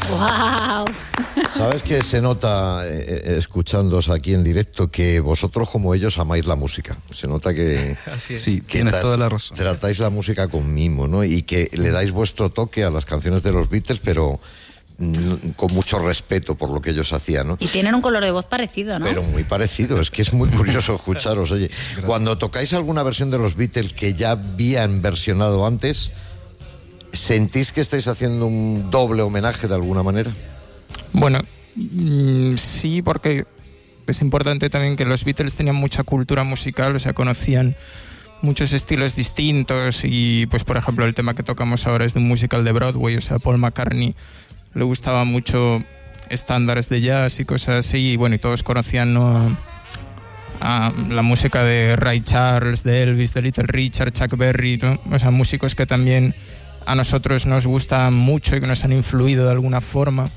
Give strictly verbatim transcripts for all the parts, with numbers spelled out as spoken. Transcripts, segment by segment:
¡Wow! ¿Sabes que se nota, eh, escuchándoos aquí en directo, que vosotros como ellos amáis la música? Se nota que... Así es. Sí, que tienes tra- toda la razón. Tratáis la música con mimo, ¿no? Y que le dais vuestro toque a las canciones de los Beatles, pero mm, con mucho respeto por lo que ellos hacían, ¿no? Y tienen un color de voz parecido, ¿no? Pero muy parecido, es que es muy curioso escucharos. Oye, cuando tocáis alguna versión de los Beatles que ya habían versionado antes, ¿sentís que estáis haciendo un doble homenaje de alguna manera? Bueno, mmm, sí, porque es importante también que los Beatles tenían mucha cultura musical, o sea, conocían muchos estilos distintos y, pues, por ejemplo, el tema que tocamos ahora es de un musical de Broadway, o sea, Paul McCartney le gustaba mucho estándares de jazz y cosas así, y bueno, y todos conocían, ¿no?, a, a la música de Ray Charles, de Elvis, de Little Richard, Chuck Berry, ¿no? O sea, músicos que también a nosotros nos gustan mucho y que nos han influido de alguna forma.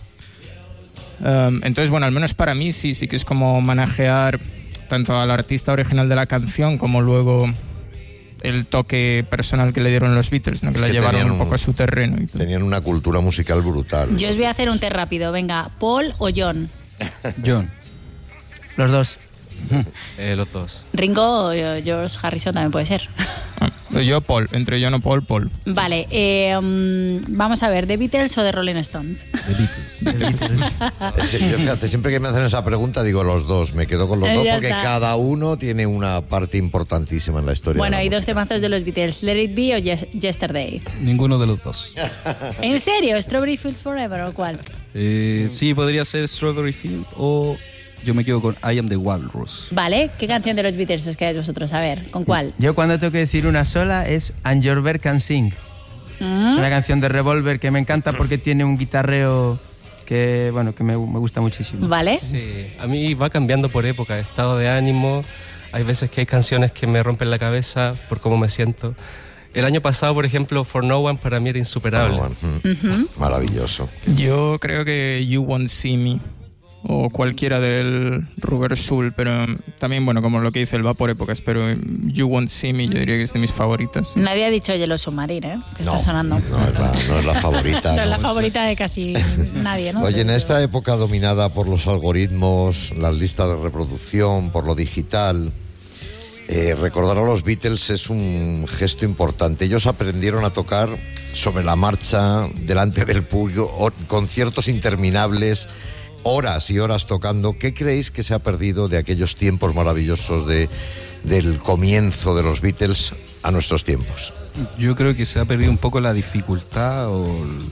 Um, entonces, bueno, al menos para mí sí, sí que es como homenajear tanto al artista original de la canción como luego el toque personal que le dieron los Beatles, ¿no? Que Es la que llevaron tenían un poco a su terreno. Y todo. Tenían una cultura musical brutal. Yo os voy a hacer un té rápido. Venga, ¿Paul o John? John. Los dos. Eh, los dos. Ringo o George Harrison también puede ser. Yo, Paul. Entre John o Paul, Paul. Vale, eh, um, vamos a ver, ¿de Beatles o de Rolling Stones? The Beatles. The Beatles. Sí, yo, fíjate, siempre que me hacen esa pregunta digo los dos, me quedo con los Eh, dos ya porque está. cada uno tiene una parte importantísima en la historia. Bueno, de la hay dos música. temazos de los Beatles, Let It Be o Ye- Yesterday. Ninguno de los dos. ¿En serio? ¿Strawberry Fields Forever o cuál? Eh, sí, podría ser Strawberry Field o yo me quedo con I Am the Walrus. Vale, ¿qué canción de los Beatles os quedáis vosotros? A ver, ¿con cuál? Yo cuando tengo que decir una sola es And Your Bird Can Sing. ¿Mm? Es una canción de Revolver que me encanta porque tiene un guitarreo que, bueno, que me, me gusta muchísimo. ¿Vale? Sí, a mí va cambiando por época, estado de ánimo. Hay veces que hay canciones que me rompen la cabeza por cómo me siento. El año pasado, por ejemplo, For No One para mí era insuperable. Ah, bueno, mm, Maravilloso. Yo creo que You Won't See Me o cualquiera del Rubber Soul, pero también, bueno, como lo que dice, él va por épocas, pero You Won't See Me yo diría que es de mis favoritas. Nadie ha dicho Yellow Submarine, ¿eh? Que está No, sonando. No es la, no es la favorita. No es la no, favorita de casi nadie, ¿no? Oye, en esta época dominada por los algoritmos, las listas de reproducción, por lo digital, eh, recordar a los Beatles es un gesto importante. Ellos aprendieron a tocar sobre la marcha, delante del público, o- conciertos interminables, horas y horas tocando. ¿Qué creéis que se ha perdido de aquellos tiempos maravillosos de, del comienzo de los Beatles a nuestros tiempos? Yo creo que se ha perdido un poco la dificultad o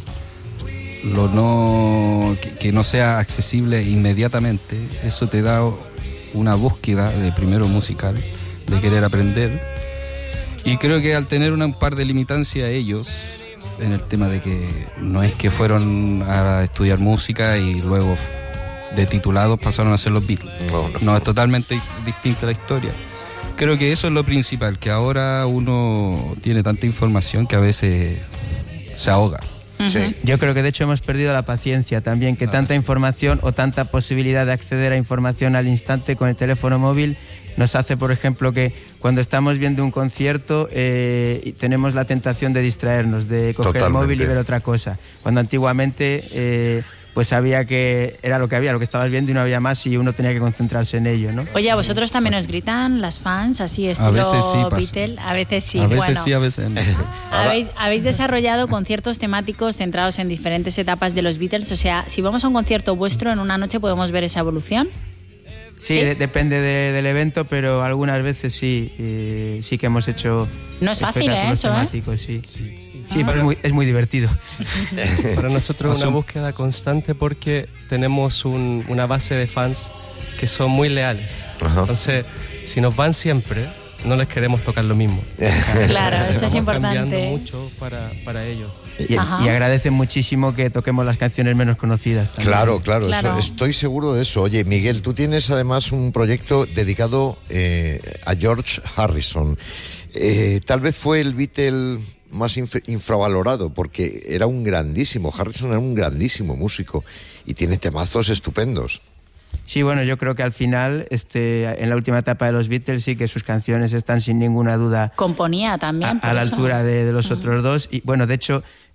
lo no que, que no sea accesible inmediatamente. Eso te da una búsqueda de primero musical, de querer aprender. Y creo que al tener una, un par de limitancias ellos en el tema de que no es que fueron a estudiar música y luego de titulados pasaron a ser los Beatles. No, no. No, es totalmente distinta la historia. Creo que eso es lo principal, que ahora uno tiene tanta información que a veces se ahoga. Sí. Yo creo que de hecho hemos perdido la paciencia también, que Ah, tanta sí. información o tanta posibilidad de acceder a información al instante con el teléfono móvil nos hace, por ejemplo, que cuando estamos viendo un concierto eh, y tenemos la tentación de distraernos, de coger Totalmente. el móvil y ver otra cosa. Cuando antiguamente eh, pues había que, era lo que había, lo que estabas viendo y no había más y uno tenía que concentrarse en ello, ¿no? Oye, ¿a vosotros también os gritan las fans así estilo veces sí pasa. Beatle? A veces sí, a veces bueno. sí, a veces no. Habéis, habéis desarrollado conciertos temáticos centrados en diferentes etapas de los Beatles. O sea, si vamos a un concierto vuestro en una noche, ¿podemos ver esa evolución? Sí, ¿Sí? de- depende de- del evento, pero algunas veces sí, eh, sí que hemos hecho No es fácil, ¿eh? espectáculos Eso, ¿eh? temáticos, sí. Sí, pero es muy, es muy divertido. Para nosotros es una Asumo. búsqueda constante porque tenemos un- una base de fans que son muy leales. Ajá. Entonces, si nos van siempre, no les queremos tocar lo mismo. Claro, Entonces, eso es vamos cambiando importante. mucho para, para ellos. Y, Ajá. y agradecen muchísimo que toquemos las canciones menos conocidas también. Claro, claro, Claro. eso- estoy seguro de eso. Oye, Miguel, tú tienes además un proyecto dedicado eh, a George Harrison. Eh, tal vez fue el Beatle más inf- infravalorado, porque era un grandísimo, Harrison era un grandísimo músico y tiene temazos estupendos. Sí, bueno, yo creo que al final, este, en la última etapa de los Beatles, sí que sus canciones están sin ninguna duda Componía también. a, por a la eso. altura de, de los otros dos. Y bueno, de hecho,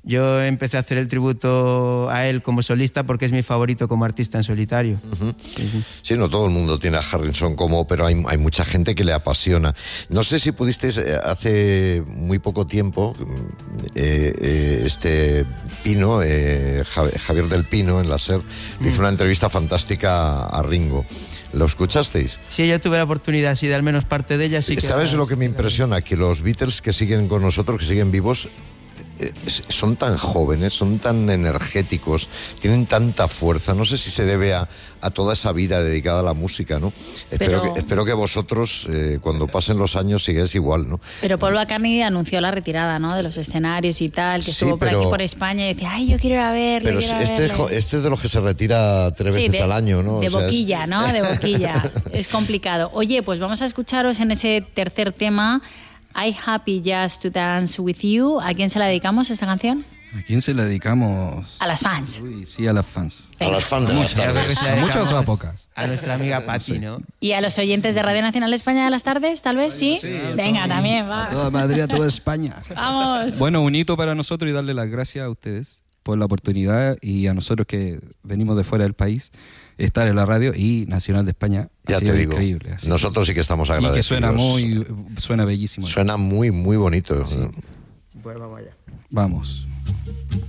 Yo empecé a hacer el tributo a él como solista porque es mi favorito como artista en solitario. Uh-huh. Sí, sí. Sí, no todo el mundo tiene a Harrison como, pero hay, hay mucha gente que le apasiona. No sé si pudisteis, eh, hace muy poco tiempo, eh, eh, este Pino, eh, Javier del Pino, en la SER, le hizo una entrevista fantástica a Ringo. ¿Lo escuchasteis? Sí, yo tuve la oportunidad, sí, de al menos parte de ella. Sí que ¿Sabes era, lo que me impresiona? Que los Beatles que siguen con nosotros, que siguen vivos, eh, son tan jóvenes, son tan energéticos, tienen tanta fuerza. No sé si se debe a, a toda esa vida dedicada a la música, ¿no? Pero, espero, que, espero que vosotros, eh, cuando pasen los años, sigáis igual, ¿no? Pero Paul McCartney anunció la retirada, ¿no? De los escenarios y tal, que sí, estuvo por pero, aquí, por España, y decía, ay, yo quiero ir a verle, Pero quiero este, verle. este es de los que se retira tres sí, veces de, al año, ¿no? De o sea, boquilla, es... ¿no? De boquilla. Es complicado. Oye, pues vamos a escucharos en ese tercer tema, I Happy Just to Dance With You. ¿A quién se la dedicamos esta canción? ¿A quién se la dedicamos? A las fans. Uy, sí, a las fans. A las fans de las Muchas, tardes. a Muchas o a pocas. A nuestra amiga Patti, ¿no? ¿Y a los oyentes de Radio Nacional de España de las tardes, tal vez? ¿Sí? Sí, Venga, sí. también, va. A toda Madrid, a toda España. Vamos. Bueno, un hito para nosotros y darle las gracias a ustedes por la oportunidad y a nosotros que venimos de fuera del país, estar en la radio y Nacional de España. Ya ha sido te digo, increíble. Así. Nosotros sí que estamos agradecidos. Y que suena muy, suena bellísimo. Suena muy, muy bonito. Sí. Pues vamos allá. Vamos.